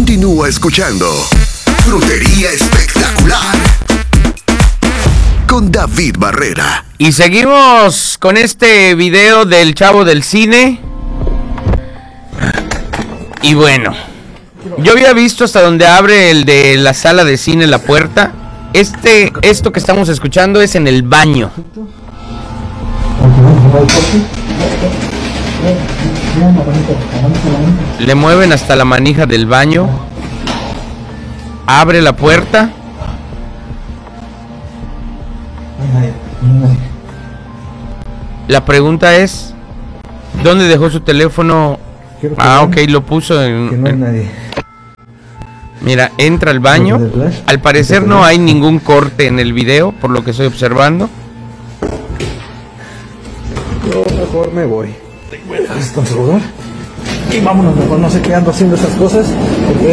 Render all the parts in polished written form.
Continúa escuchando Frutería Espectacular con David Barrera. Y seguimos con este video del chavo del cine. Y bueno, yo había visto hasta donde abre el de la sala de cine la puerta. Esto que estamos escuchando es en el baño. Le mueven hasta la manija del baño. Abre la puerta. La pregunta es, ¿dónde dejó su teléfono? Ok, lo puso en... no hay nadie. Mira, entra al baño. Al parecer no hay ningún corte en el video, por lo que estoy observando. Yo mejor me voy. Voy a dejar esto en su lugar. Y vámonos, mejor no sé qué ando haciendo estas cosas. Porque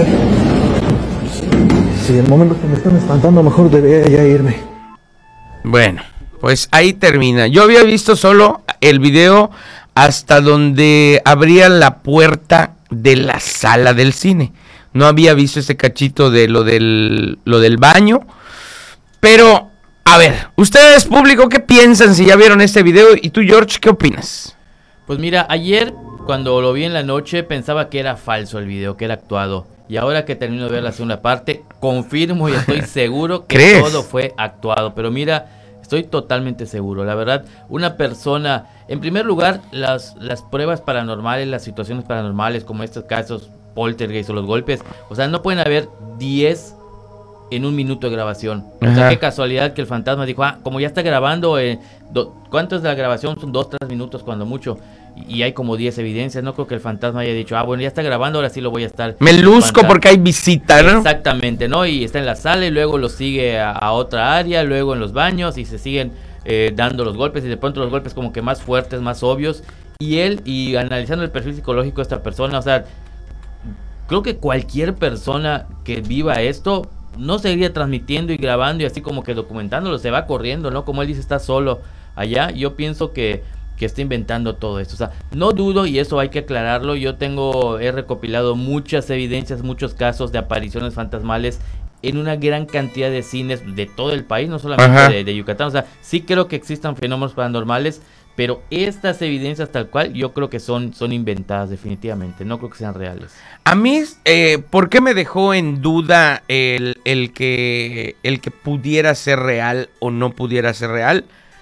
si el momento que me están espantando, mejor debería ya irme. Bueno, pues ahí termina. Yo había visto solo el video hasta donde abría la puerta de la sala del cine. No había visto ese cachito de lo del baño. Pero, a ver, ustedes, público, ¿qué piensan si ya vieron este video? Y tú, George, ¿qué opinas? Pues mira, ayer cuando lo vi en la noche pensaba que era falso el video, que era actuado. Y ahora que termino de ver la segunda parte, confirmo y estoy seguro que ¿Crees? todo fue actuado. Pero mira, estoy totalmente seguro. La verdad, una persona... En primer lugar, las pruebas paranormales, las situaciones paranormales, como estos casos, poltergeist o los golpes, o sea, no pueden haber 10 en un minuto de grabación. O sea, qué casualidad que el fantasma dijo, como ya está grabando, ¿cuánto es la grabación? Son 2-3 minutos cuando mucho. Y hay como 10 evidencias. No creo que el fantasma haya dicho, bueno, ya está grabando, ahora sí lo voy a estar. Me luzco porque hay visita, ¿no? Exactamente, ¿no? Y está en la sala y luego lo sigue a otra área, luego en los baños y se siguen dando los golpes y de pronto los golpes como que más fuertes, más obvios. Y analizando el perfil psicológico de esta persona, o sea, creo que cualquier persona que viva esto no seguiría transmitiendo y grabando y así como que documentándolo, se va corriendo, ¿no? Como él dice, está solo allá. Yo pienso que está inventando todo esto. O sea, no dudo, y eso hay que aclararlo, he recopilado muchas evidencias, muchos casos de apariciones fantasmales en una gran cantidad de cines de todo el país, no solamente de Yucatán. O sea, sí creo que existan fenómenos paranormales, pero estas evidencias tal cual yo creo que son inventadas definitivamente, no creo que sean reales. A mí, ¿por qué me dejó en duda el que pudiera ser real o no pudiera ser real?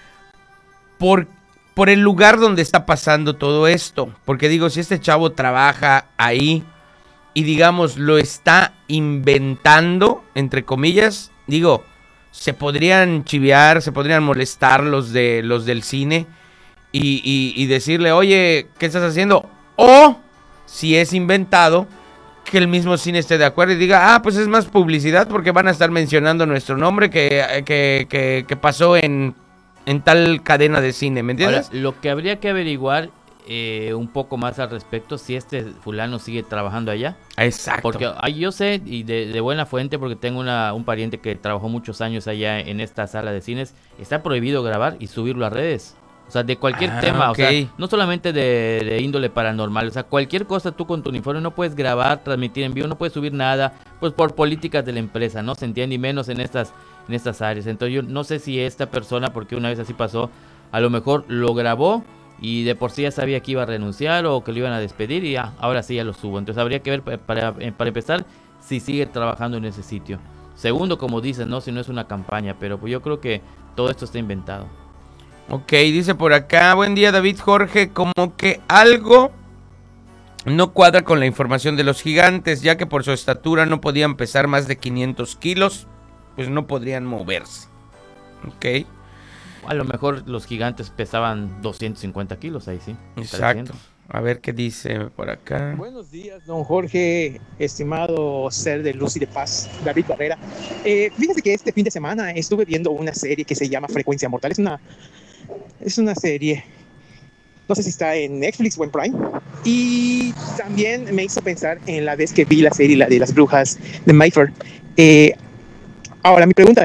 Por el lugar donde está pasando todo esto. Porque digo, si este chavo trabaja ahí y digamos lo está inventando, entre comillas, digo, se podrían chivear, se podrían molestar los del cine y decirle, oye, ¿qué estás haciendo? O, si es inventado, que el mismo cine esté de acuerdo y diga, pues es más publicidad porque van a estar mencionando nuestro nombre que pasó en tal cadena de cine, ¿me entiendes? Ahora, lo que habría que averiguar un poco más al respecto, si este fulano sigue trabajando allá. Exacto. Porque yo sé, y de buena fuente, porque tengo un pariente que trabajó muchos años allá en esta sala de cines, está prohibido grabar y subirlo a redes. O sea, de cualquier tema, okay. O sea, no solamente de índole paranormal, o sea, cualquier cosa tú con tu uniforme no puedes grabar, transmitir en vivo, no puedes subir nada, pues por políticas de la empresa, ¿no? Se entiende, y menos en estas áreas. Entonces yo no sé si esta persona, porque una vez así pasó, a lo mejor lo grabó y de por sí ya sabía que iba a renunciar o que lo iban a despedir y ahora sí ya lo subo. Entonces habría que ver para empezar si sigue trabajando en ese sitio. Segundo, como dices, ¿no? Si no es una campaña, pero pues yo creo que todo esto está inventado. Ok, dice por acá, buen día David Jorge, como que algo no cuadra con la información de los gigantes, ya que por su estatura no podían pesar más de 500 kilos, pues no podrían moverse. Ok. A lo mejor los gigantes pesaban 250 kilos, ahí sí. Exacto. A ver qué dice por acá. Buenos días, don Jorge, estimado ser de luz y de paz, David Barrera. Fíjate que este fin de semana estuve viendo una serie que se llama Frecuencia Mortal. Es una serie, no sé si está en Netflix o en Prime. Y también me hizo pensar en la vez que vi la serie, la de las brujas de Mayfair. Ahora, mi pregunta es,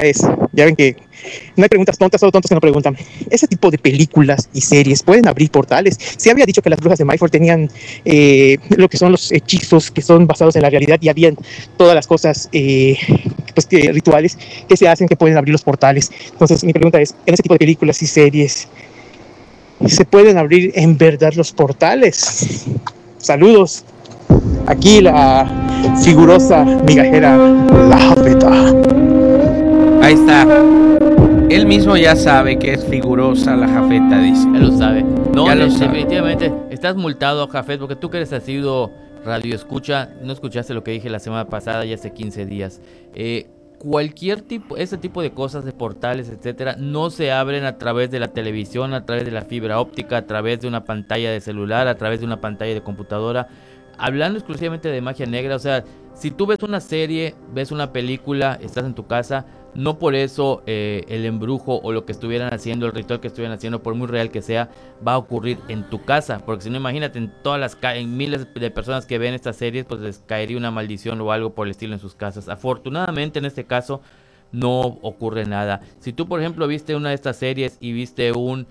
ya ven que no hay preguntas tontas, solo tontos que no preguntan. Ese tipo de películas y series pueden abrir portales. Se había dicho que las brujas de Mayfair tenían lo que son los hechizos que son basados en la realidad y habían todas las cosas rituales que se hacen que pueden abrir los portales. Entonces mi pregunta es, en ese tipo de películas y series, ¿se pueden abrir en verdad los portales? Saludos. Aquí la figurosa migajera, la Jafeta. Ahí está. Él mismo ya sabe que es figurosa la Jafeta, dice. Él lo sabe. No, Ya lo sabe. definitivamente estás multado, Jafet, porque tú que eres asiduo radio escucha, no escuchaste lo que dije la semana pasada y hace 15 días. Cualquier tipo, ese tipo de cosas, de portales, etcétera, no se abren a través de la televisión, a través de la fibra óptica, a través de una pantalla de celular, a través de una pantalla de computadora. Hablando exclusivamente de magia negra, o sea, si tú ves una serie, ves una película, estás en tu casa, no por eso el embrujo o lo que estuvieran haciendo, el ritual que estuvieran haciendo, por muy real que sea, va a ocurrir en tu casa. Porque si no, imagínate, en miles de personas que ven estas series, pues les caería una maldición o algo por el estilo en sus casas. Afortunadamente, en este caso, no ocurre nada. Si tú, por ejemplo, viste una de estas series y viste un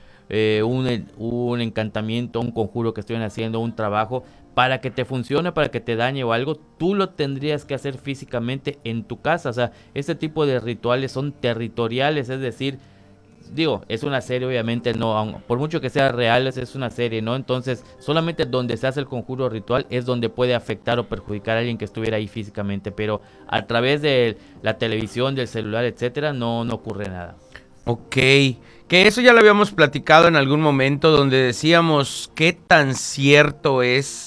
encantamiento, un conjuro que estuvieran haciendo, un trabajo, para que te funcione, para que te dañe o algo, tú lo tendrías que hacer físicamente en tu casa. O sea, este tipo de rituales son territoriales, es decir, digo, es una serie, obviamente, no, por mucho que sea real, es una serie, ¿no? Entonces, solamente donde se hace el conjuro ritual es donde puede afectar o perjudicar a alguien que estuviera ahí físicamente, pero a través de la televisión, del celular, etcétera, no ocurre nada. Ok, que eso ya lo habíamos platicado en algún momento donde decíamos qué tan cierto es,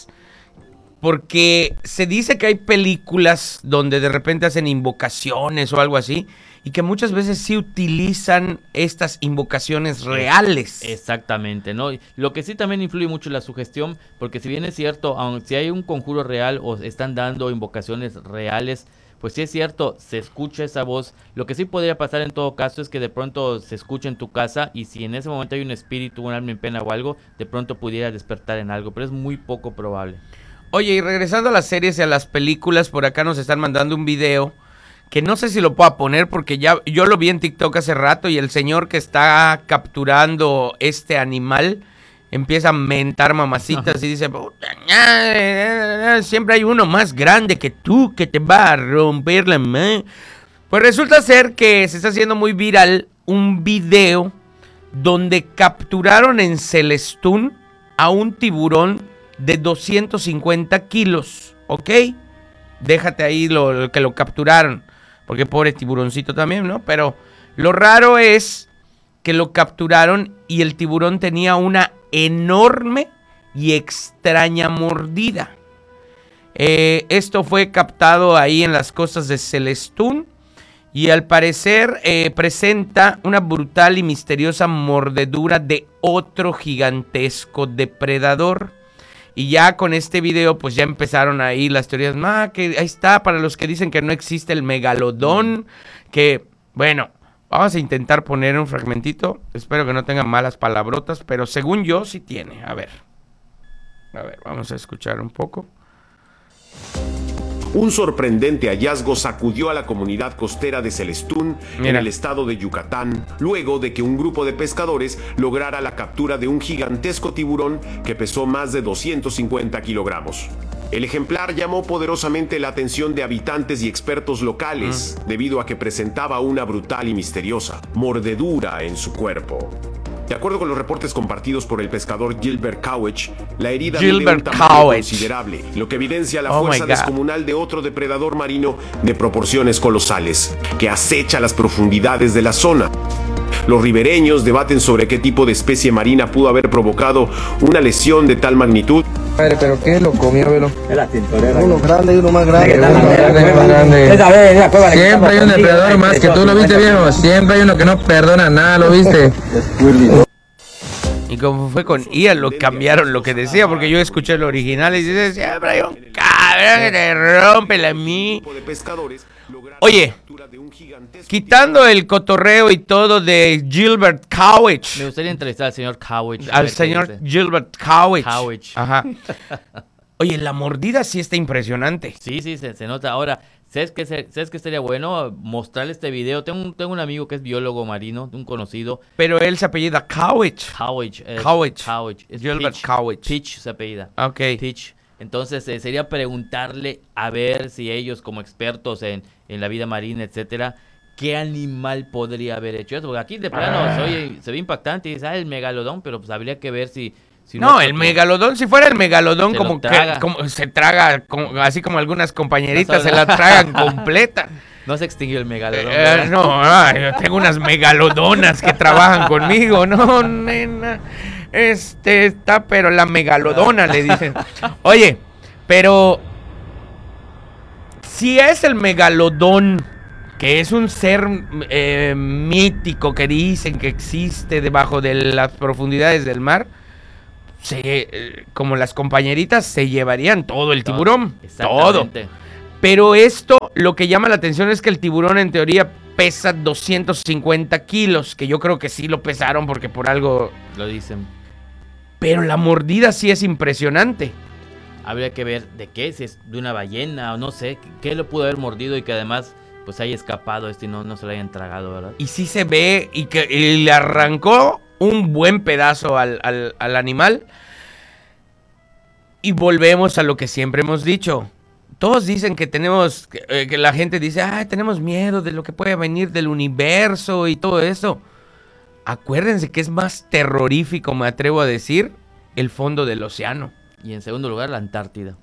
porque se dice que hay películas donde de repente hacen invocaciones o algo así y que muchas veces sí utilizan estas invocaciones reales. Exactamente, ¿no? Lo que sí también influye mucho la sugestión, porque si bien es cierto, aunque si hay un conjuro real o están dando invocaciones reales, pues sí es cierto, se escucha esa voz. Lo que sí podría pasar en todo caso es que de pronto se escuche en tu casa y si en ese momento hay un espíritu, un alma en pena o algo, de pronto pudiera despertar en algo, pero es muy poco probable. Oye, y regresando a las series y a las películas, por acá nos están mandando un video que no sé si lo puedo poner porque ya yo lo vi en TikTok hace rato y el señor que está capturando este animal empieza a mentar mamacitas y dice, siempre hay uno más grande que tú que te va a romper la mano. Pues resulta ser que se está haciendo muy viral un video donde capturaron en Celestún a un tiburón de 250 kilos, ¿ok? Déjate ahí lo que lo capturaron, porque pobre tiburoncito también, ¿no? Pero lo raro es que lo capturaron y el tiburón tenía una enorme y extraña mordida. Esto fue captado ahí en las costas de Celestún y al parecer presenta una brutal y misteriosa mordedura de otro gigantesco depredador. Y ya con este video pues ya empezaron ahí las teorías, que ahí está, para los que dicen que no existe el megalodón, que bueno, vamos a intentar poner un fragmentito, espero que no tengan malas palabrotas, pero según yo sí tiene, a ver, vamos a escuchar un poco. Un sorprendente hallazgo sacudió a la comunidad costera de Celestún, en el estado de Yucatán, luego de que un grupo de pescadores lograra la captura de un gigantesco tiburón que pesó más de 250 kilogramos. El ejemplar llamó poderosamente la atención de habitantes y expertos locales, debido a que presentaba una brutal y misteriosa mordedura en su cuerpo. De acuerdo con los reportes compartidos por el pescador Gilbert Cowich, la herida mide un tamaño considerable, lo que evidencia la fuerza descomunal de otro depredador marino de proporciones colosales, que acecha las profundidades de la zona. Los ribereños debaten sobre qué tipo de especie marina pudo haber provocado una lesión de tal magnitud. Padre, ¿pero qué lo comió, velo? Era tintorera. Uno grande y uno más grande. Siempre hay un depredador más que tú, ¿lo viste, viejo? Siempre hay uno que no perdona nada, ¿lo viste? Y como fue con Ian, lo cambiaron lo que decía, porque yo escuché el original y dice, siempre hay un cabrón que te rompe la mí. Oye, quitando el cotorreo y todo de Gilbert Cowich. Me gustaría entrevistar al señor Cowich. Al señor Gilbert Cowich. Ajá. Oye, la mordida sí está impresionante. Sí, se nota. Ahora, ¿sabes qué estaría bueno? Mostrarle este video. Tengo un amigo que es biólogo marino, un conocido. Pero él se apellida Cowich. Cowich. Gilbert Cowich. Pitch se apellida. Ok. Pitch. Entonces, sería preguntarle a ver si ellos, como expertos en la vida marina, etcétera, ¿qué animal podría haber hecho eso? Porque aquí de plano se ve impactante y dice, el megalodón, pero pues habría que ver si no, el megalodón, si fuera el megalodón, como se traga, así como algunas compañeritas se la tragan completa. No se extinguió el megalodón. Yo tengo unas megalodonas que trabajan conmigo. No, nena. Está, pero la megalodona, le dicen. Oye, pero si es el megalodón, que es un ser mítico que dicen que existe debajo de las profundidades del mar, como las compañeritas, se llevarían todo el tiburón. Todo. Pero esto, lo que llama la atención es que el tiburón en teoría pesa 250 kilos, que yo creo que sí lo pesaron porque por algo lo dicen. Pero la mordida sí es impresionante. Habría que ver de qué, si es de una ballena o no sé, qué lo pudo haber mordido y que además pues haya escapado y no se lo hayan tragado, ¿verdad? Y sí se ve y que le arrancó un buen pedazo al animal. Y volvemos a lo que siempre hemos dicho. Todos dicen que tenemos, que la gente dice, tenemos miedo de lo que puede venir del universo y todo eso. Acuérdense que es más terrorífico, me atrevo a decir, el fondo del océano. Y en segundo lugar, la Antártida.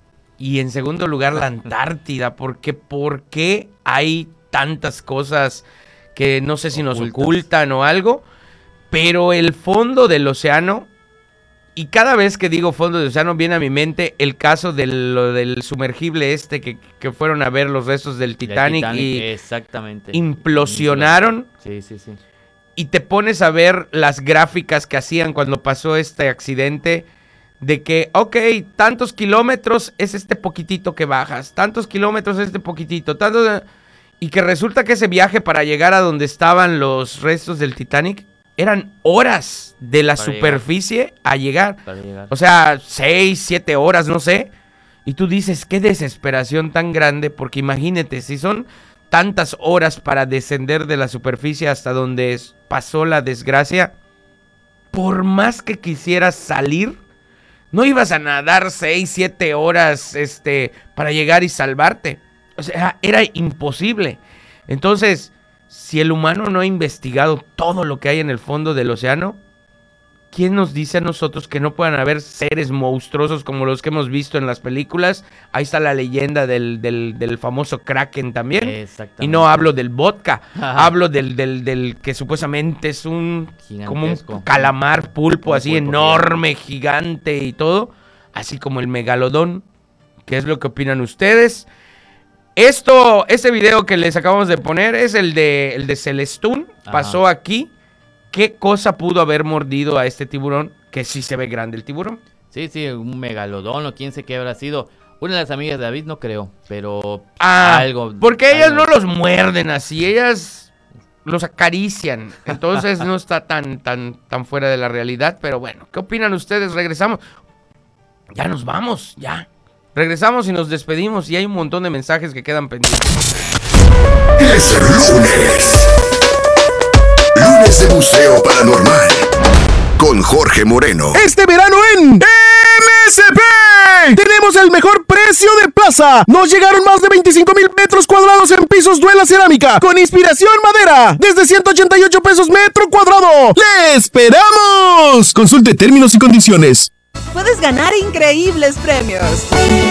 Porque ¿por qué hay tantas cosas que no sé si nos ocultan o algo? Pero el fondo del océano, y cada vez que digo fondo del océano viene a mi mente el caso del sumergible que fueron a ver los restos del Titanic y exactamente implosionaron. Sí. Y te pones a ver las gráficas que hacían cuando pasó este accidente, de que, tantos kilómetros es este poquitito que bajas, tantos kilómetros es este poquitito, y que resulta que ese viaje para llegar a donde estaban los restos del Titanic eran horas de la superficie a llegar. O sea, 6, 7 horas, no sé. Y tú dices, qué desesperación tan grande, porque imagínate, si son tantas horas para descender de la superficie hasta donde pasó la desgracia, por más que quisieras salir, no ibas a nadar 6, 7 horas para llegar y salvarte. O sea, era imposible. Entonces, si el humano no ha investigado todo lo que hay en el fondo del océano, ¿quién nos dice a nosotros que no puedan haber seres monstruosos como los que hemos visto en las películas? Ahí está la leyenda del famoso Kraken también. Exactamente. Y no hablo del vodka, hablo del que supuestamente es como un calamar pulpo así enorme, gigante y todo. Así como el megalodón. ¿Qué es lo que opinan ustedes? Este video que les acabamos de poner es el de Celestún. Pasó aquí. ¿Qué cosa pudo haber mordido a este tiburón? Que sí se ve grande el tiburón. Sí, un megalodón o quién sé qué habrá sido. Una de las amigas de David no creo, pero algo. Porque ellas no los muerden así, ellas los acarician. Entonces no está tan fuera de la realidad. Pero bueno, ¿qué opinan ustedes? Regresamos. Ya nos vamos, ya. Regresamos y nos despedimos y hay un montón de mensajes que quedan pendientes. Es lunes de Museo Paranormal con Jorge Moreno. Este verano en MSP tenemos el mejor precio de plaza. Nos llegaron más de 25,000 metros cuadrados en pisos Duela Cerámica con inspiración madera desde 188 pesos metro cuadrado. ¡Le esperamos! Consulte términos y condiciones. Puedes ganar increíbles premios.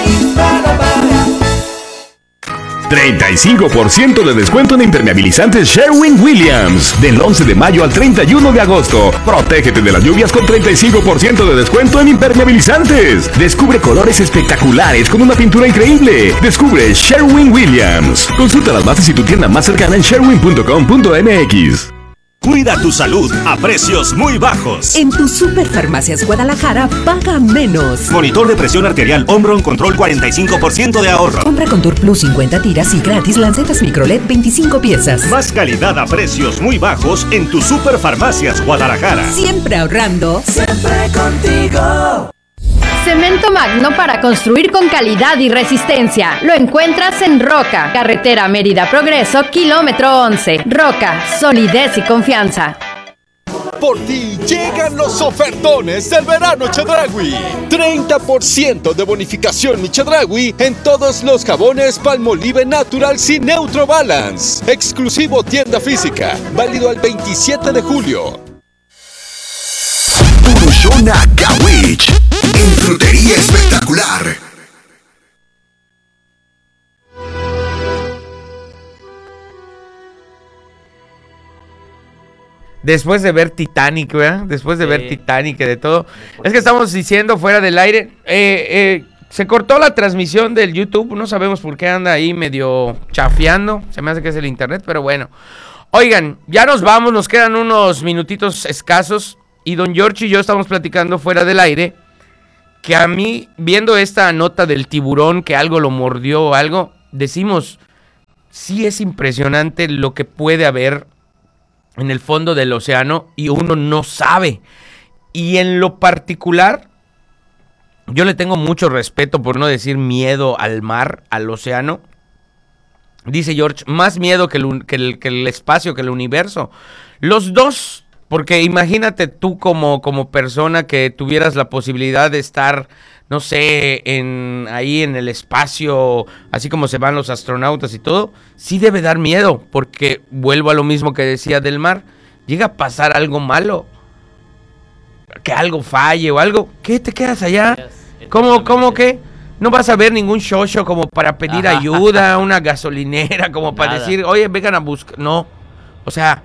35% de descuento en impermeabilizantes Sherwin-Williams. Del 11 de mayo al 31 de agosto. Protégete de las lluvias con 35% de descuento en impermeabilizantes. Descubre colores espectaculares con una pintura increíble. Descubre Sherwin-Williams. Consulta las bases y tu tienda más cercana en sherwin.com.mx. Cuida tu salud a precios muy bajos. En tu Superfarmacias Guadalajara, paga menos. Monitor de presión arterial Omron Control 45% de ahorro. Compra Contour Plus 50 tiras y gratis lancetas Microlet 25 piezas. Más calidad a precios muy bajos en tu Superfarmacias Guadalajara. Siempre ahorrando. Siempre contigo. Cemento Magno para construir con calidad y resistencia. Lo encuentras en Roca, carretera Mérida Progreso, kilómetro 11. Roca, solidez y confianza. Por ti llegan los ofertones del verano Chedraui. 30% de bonificación Chedraui en todos los jabones Palmolive Naturals y Neutro Balance. Exclusivo tienda física, válido al 27 de julio. Purushona Kawich, en Frutería Espectacular. Después de ver Titanic, ¿verdad? Después de ver Titanic y de todo. Es que estamos diciendo fuera del aire. Se cortó la transmisión del YouTube. No sabemos por qué anda ahí medio chafeando. Se me hace que es el internet, pero bueno. Oigan, ya nos vamos. Nos quedan unos minutitos escasos. Y don George y yo estamos platicando fuera del aire. Que a mí, viendo esta nota del tiburón, que algo lo mordió o algo, decimos, sí es impresionante lo que puede haber en el fondo del océano y uno no sabe. Y en lo particular, yo le tengo mucho respeto, por no decir miedo, al mar, al océano. Dice George, más miedo que el espacio, que el universo. Los dos, porque imagínate tú como persona que tuvieras la posibilidad de estar, no sé, ahí en el espacio, así como se van los astronautas y todo, sí debe dar miedo, porque vuelvo a lo mismo que decía del mar, llega a pasar algo malo, que algo falle o algo, ¿qué te quedas allá? ¿Cómo que? No vas a ver ningún shosho como para pedir ayuda, una gasolinera, como para decir, oye, vengan a buscar, no, o sea,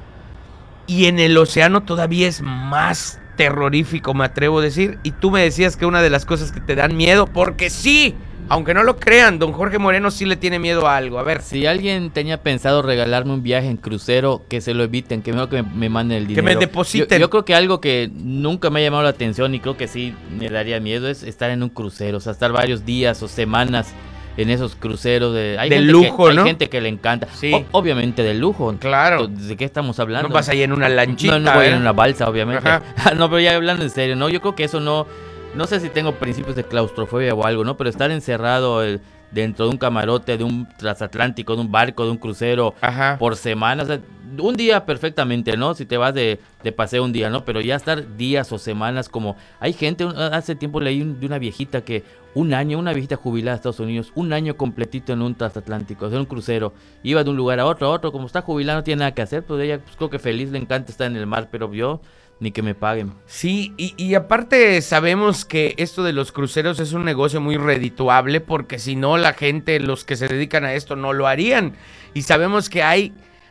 y en el océano todavía es más terrorífico, me atrevo a decir. Y tú me decías que una de las cosas que te dan miedo, porque sí, aunque no lo crean, don Jorge Moreno sí le tiene miedo a algo. A ver. Si alguien tenía pensado regalarme un viaje en crucero, que se lo eviten, que mejor que me manden el dinero. Que me depositen. Yo creo que algo que nunca me ha llamado la atención y creo que sí me daría miedo es estar en un crucero, o sea, estar varios días o semanas en esos cruceros hay de gente lujo, ¿no? Hay gente que le encanta. Sí. Obviamente de lujo. Claro. ¿De qué estamos hablando? No vas ahí en una lanchita. No voy en una balsa, obviamente. Ajá. No, pero ya hablando en serio, no, yo creo que eso no sé si tengo principios de claustrofobia o algo, ¿no? Pero estar encerrado dentro de un camarote, de un transatlántico, de un barco, de un crucero, por semanas, o sea, un día perfectamente, ¿no? Si te vas de paseo un día, ¿no? Pero ya estar días o semanas como... Hay gente, hace tiempo leí de una viejita que una viejita jubilada de Estados Unidos, un año completito en un transatlántico, en un crucero, iba de un lugar a otro, como está jubilada no tiene nada que hacer, pues ella pues, creo que feliz, le encanta estar en el mar, pero yo... Ni que me paguen. Sí, y aparte sabemos que esto de los cruceros es un negocio muy redituable, porque si no la gente, los que se dedican a esto no lo harían. Y sabemos que hay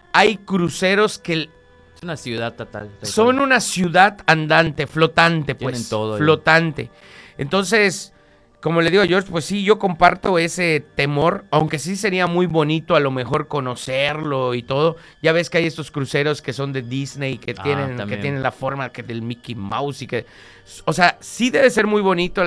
cruceros que... Es una ciudad total. Son una ciudad andante, flotante, pues. Tienen todo. Flotante. Entonces, como le digo a George, pues sí, yo comparto ese temor, aunque sí sería muy bonito a lo mejor conocerlo y todo. Ya ves que hay estos cruceros que son de Disney, que tienen la forma del Mickey Mouse y que... O sea, sí debe ser muy bonita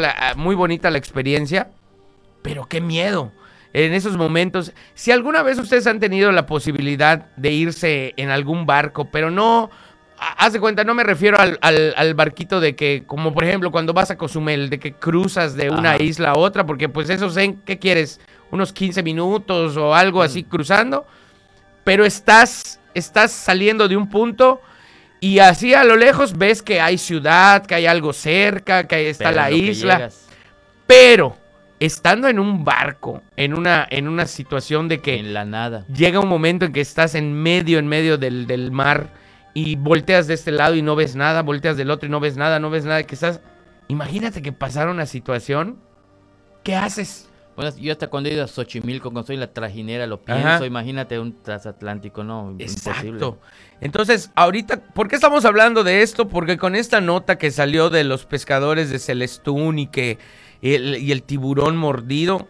la experiencia, pero qué miedo. En esos momentos, si alguna vez ustedes han tenido la posibilidad de irse en algún barco, pero no... Haz de cuenta, no me refiero al barquito de que, como por ejemplo cuando vas a Cozumel, de que cruzas de una isla a otra, porque pues eso, ¿qué quieres? Unos 15 minutos o algo así cruzando, pero estás saliendo de un punto y así a lo lejos ves que hay ciudad, que hay algo cerca, que ahí está la isla, pero estando en un barco, en una situación de que... En la nada. Llega un momento en que estás en medio del mar, y volteas de este lado y no ves nada, volteas del otro y no ves nada, que estás... Imagínate que pasara una situación, ¿qué haces? Bueno, yo hasta cuando he ido a Xochimilco, cuando soy la trajinera, lo pienso, imagínate un transatlántico, ¿no? Exacto. Imposible. Entonces, ahorita, ¿por qué estamos hablando de esto? Porque con esta nota que salió de los pescadores de Celestún y el tiburón mordido,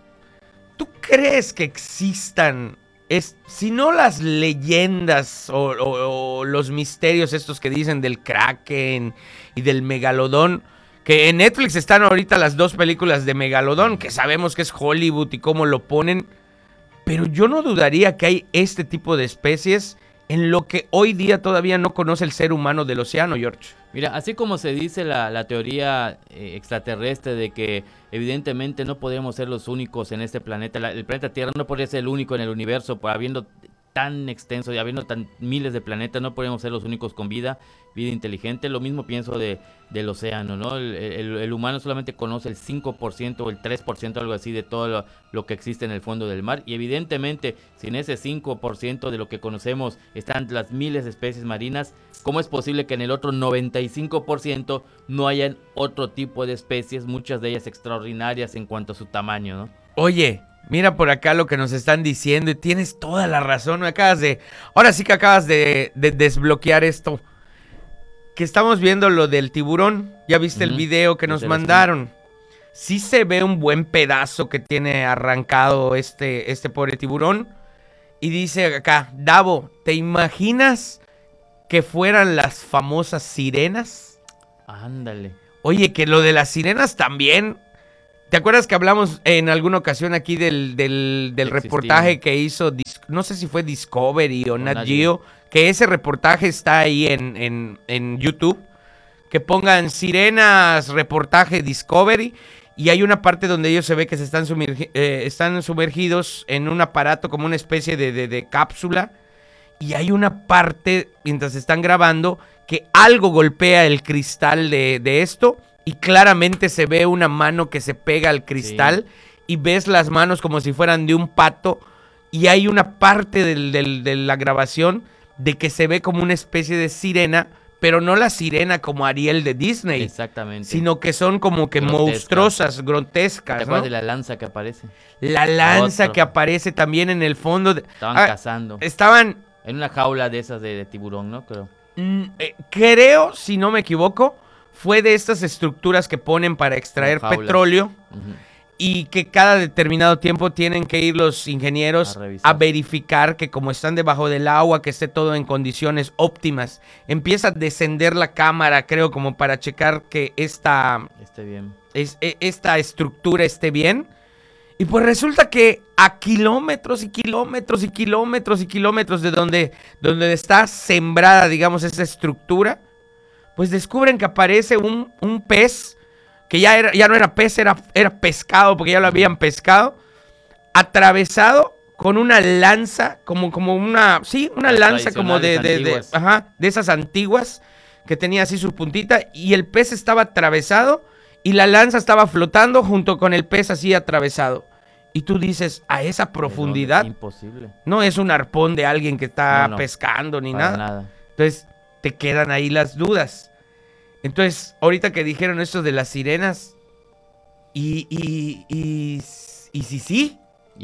¿tú crees que existan... si no las leyendas o los misterios estos que dicen del Kraken y del Megalodón, que en Netflix están ahorita las dos películas de Megalodón, que sabemos que es Hollywood y cómo lo ponen, pero yo no dudaría que hay este tipo de especies en lo que hoy día todavía no conoce el ser humano del océano, George. Mira, así como se dice la teoría extraterrestre de que evidentemente no podemos ser los únicos en este planeta, el planeta Tierra no podría ser el único en el universo, habiendo tan extenso y habiendo tan miles de planetas, no podemos ser los únicos con vida inteligente. Lo mismo pienso del océano, ¿no? El humano solamente conoce el 5% o el 3%, algo así, de todo lo que existe en el fondo del mar. Y evidentemente, si en ese 5% de lo que conocemos están las miles de especies marinas, ¿cómo es posible que en el otro 95% no hayan otro tipo de especies, muchas de ellas extraordinarias en cuanto a su tamaño, ¿no? Oye, mira por acá lo que nos están diciendo y tienes toda la razón. Ahora sí que acabas de desbloquear esto. Que estamos viendo lo del tiburón. ¿Ya viste el video que nos mandaron? Sí se ve un buen pedazo que tiene arrancado este pobre tiburón. Y dice acá, Davo, ¿te imaginas que fueran las famosas sirenas? Ándale. Oye, que lo de las sirenas también. ¿Te acuerdas que hablamos en alguna ocasión aquí del reportaje que hizo, no sé si fue Discovery o Nat Geo, que ese reportaje está ahí en YouTube? Que pongan sirenas, reportaje Discovery, y hay una parte donde ellos se ve que se están sumergidos en un aparato como una especie de cápsula, y hay una parte, mientras están grabando, que algo golpea el cristal de esto, y claramente se ve una mano que se pega al cristal, y ves las manos como si fueran de un pato, y hay una parte de la grabación de que se ve como una especie de sirena, pero no la sirena como Ariel de Disney. Exactamente. Sino que son como que monstruosas, grotescas, ¿Te acuerdas de la lanza que aparece? La lanza que aparece también en el fondo. Estaban cazando. Estaban en una jaula de esas de tiburón, ¿no? Creo, si no me equivoco, fue de estas estructuras que ponen para extraer petróleo. Y que cada determinado tiempo tienen que ir los ingenieros a verificar que como están debajo del agua, que esté todo en condiciones óptimas. Empieza a descender la cámara, creo, como para checar que esta estructura esté bien. Y pues resulta que a kilómetros y kilómetros y kilómetros y kilómetros de donde está sembrada, digamos, esa estructura, pues descubren que aparece un pez, que ya no era pez, era pescado, porque ya lo habían pescado, atravesado con una lanza, como una lanza como de esas antiguas, que tenía así su puntita, y el pez estaba atravesado, y la lanza estaba flotando junto con el pez así atravesado. Y tú dices, a esa profundidad, imposible. No es un arpón de alguien que está pescando ni nada. Entonces, te quedan ahí las dudas. Entonces, ahorita que dijeron esto de las sirenas, y si sí.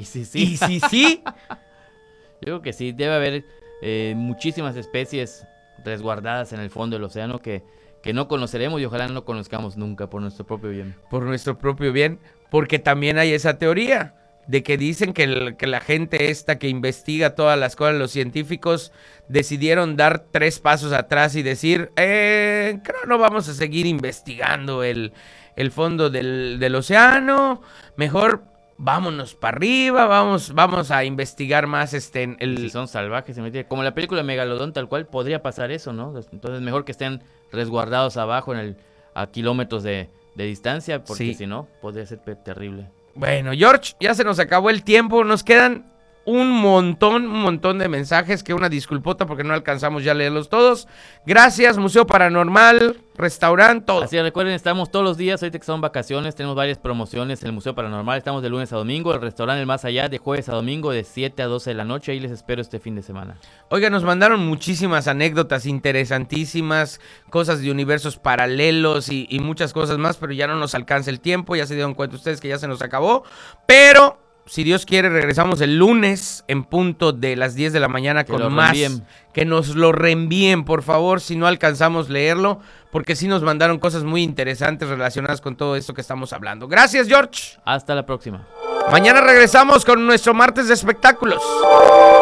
Yo creo que sí, debe haber muchísimas especies resguardadas en el fondo del océano que no conoceremos y ojalá no conozcamos nunca por nuestro propio bien. Por nuestro propio bien, porque también hay esa teoría de que dicen que la gente esta que investiga todas las cosas, los científicos, decidieron dar 3 pasos atrás y decir, creo no vamos a seguir investigando el fondo del océano, mejor vámonos para arriba, vamos a investigar más Si son salvajes, como la película Megalodón, tal cual, podría pasar eso, ¿no? Entonces mejor que estén resguardados abajo a kilómetros de distancia, porque si no, podría ser terrible. Bueno, George, ya se nos acabó el tiempo, nos quedan un montón de mensajes, que una disculpota porque no alcanzamos ya a leerlos todos. Gracias, Museo Paranormal, restaurante, todo. Así, recuerden, estamos todos los días, ahorita que son vacaciones, tenemos varias promociones en el Museo Paranormal, estamos de lunes a domingo, el restaurante El Más Allá de jueves a domingo de 7 a 12 de la noche, ahí les espero este fin de semana. Oiga, nos mandaron muchísimas anécdotas interesantísimas, cosas de universos paralelos y muchas cosas más, pero ya no nos alcanza el tiempo, ya se dieron cuenta ustedes que ya se nos acabó, pero si Dios quiere, regresamos el lunes en punto de las 10 de la mañana con más. Que nos lo reenvíen, por favor, si no alcanzamos leerlo, porque sí nos mandaron cosas muy interesantes relacionadas con todo esto que estamos hablando. Gracias, George. Hasta la próxima. Mañana regresamos con nuestro martes de espectáculos.